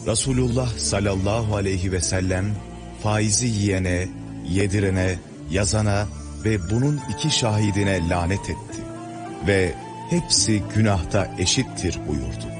Resulullah sallallahu aleyhi ve sellem faizi yiyene, yedirene, yazana ve bunun iki şahidine lanet etti ve hepsi günahta eşittir buyurdu.